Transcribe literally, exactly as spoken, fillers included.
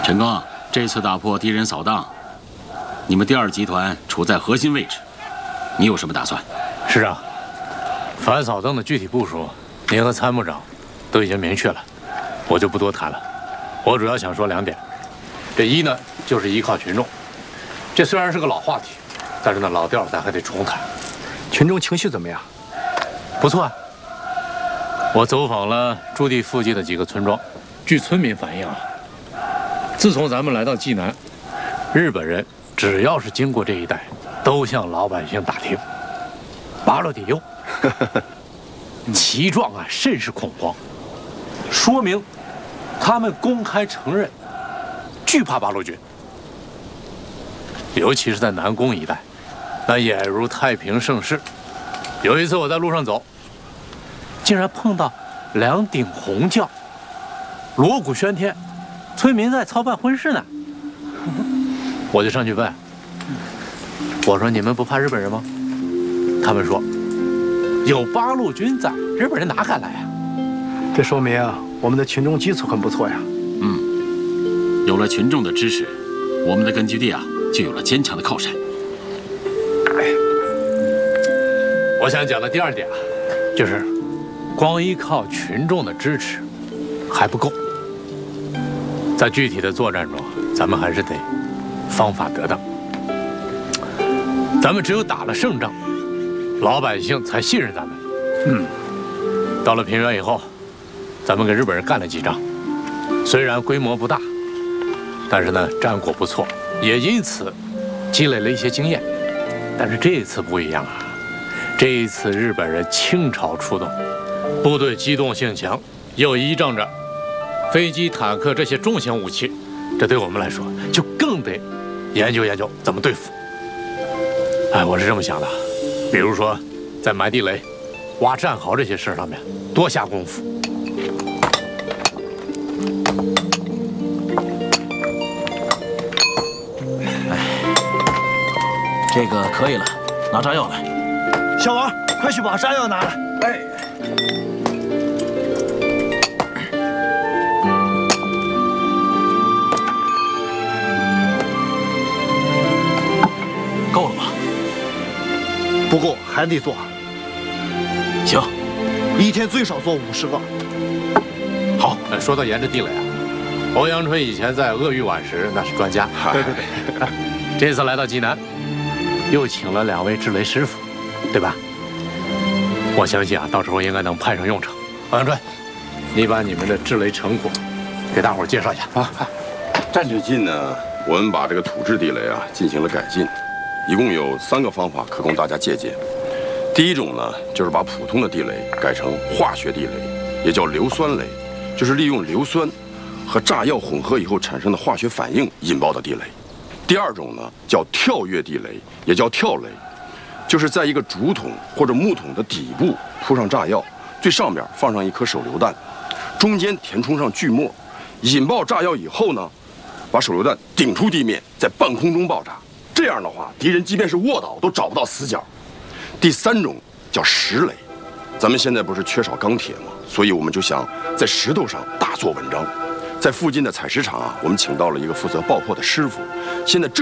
陈刚，这次打破敌人扫荡，你们第二集团处在核心位置，你有什么打算？ 师长，反扫荡的具体部署，您和参谋长都已经明确了，我就不多谈了。我主要想说两点。这一呢，就是依靠群众。这虽然是个老话题，但是呢，老调咱还得重弹。 群众情绪怎么样？ 不错啊。我走访了驻地附近的几个村庄，据村民反映啊，自从咱们来到济南，日本人只要是经过这一带，都向老百姓打听八路底右，其状啊甚是恐慌，说明他们公开承认惧怕八路军，尤其是在南宫一带，那俨如太平盛世。有一次我在路上走，竟然碰到两顶红轿，锣鼓喧天，村民在操办婚事呢。我就上去问，我说你们不怕日本人吗？他们说有八路军在，日本人哪敢来啊？ 这说明啊，我们的群众基础很不错呀。 嗯，有了群众的支持，我们的根据地啊就有了坚强的靠山。 我想讲的第二点啊，就是光依靠群众的支持还不够，在具体的作战中，咱们还是得方法得当。咱们只有打了胜仗，老百姓才信任咱们。嗯，到了平原以后，咱们跟日本人干了几仗，虽然规模不大，但是呢战果不错，也因此积累了一些经验。但是这一次不一样啊，这一次日本人倾巢出动，部队机动性强，又依仗着飞机、坦克这些重型武器，这对我们来说就更得研究研究怎么对付。哎，我是这么想的，比如说在埋地雷、挖战壕这些事上面多下功夫。 这个可以了，拿炸药来。 小王，快去把炸药拿来。哎， 够了吧？ 不够，还得做。 行， 一天最少做五十个。 好，说到沿着地雷啊，欧阳春以前在鄂豫皖时那是专家。 对对对， 这次来到济南，又请了两位制雷师傅，对吧？我相信啊，到时候应该能派上用场。欧阳春，你把你们的制雷成果给大伙儿介绍一下啊。 战最近呢，我们把这个土制地雷啊进行了改进，一共有三个方法可供大家借鉴。第一种呢，就是把普通的地雷改成化学地雷，也叫硫酸雷，就是利用硫酸和炸药混合以后产生的化学反应引爆的地雷。第二种呢，叫跳跃地雷，也叫跳雷，就是在一个竹筒或者木桶的底部铺上炸药，最上面放上一颗手榴弹，中间填充上锯末，引爆炸药以后呢，把手榴弹顶出地面，在半空中爆炸。这样的话，敌人即便是卧倒都找不到死角。第三种叫石雷，咱们现在不是缺少钢铁吗？所以我们就想在石头上大做文章。在附近的采石场啊，我们请到了一个负责爆破的师傅，现在正